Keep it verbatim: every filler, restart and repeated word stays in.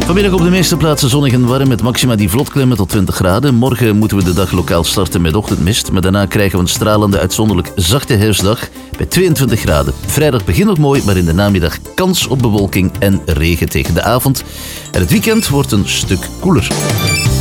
Vanmiddag op de meeste plaatsen zonnig en warm met maxima die vlot klimmen tot twintig graden. Morgen moeten we de dag lokaal starten met ochtendmist, maar daarna krijgen we een stralende, uitzonderlijk zachte herfstdag bij tweeëntwintig graden. Vrijdag begint nog mooi, maar in de namiddag kans op bewolking en regen tegen de avond. En het weekend wordt een stuk koeler.